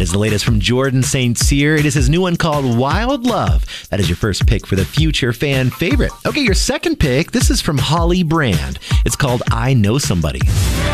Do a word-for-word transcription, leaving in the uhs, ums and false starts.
is the latest from Jordan Saint Cyr. It is his new one called Wild Love. That is your first pick for the future fan favorite. Okay, your second pick, this is from Holly Brand. It's called I Know Somebody.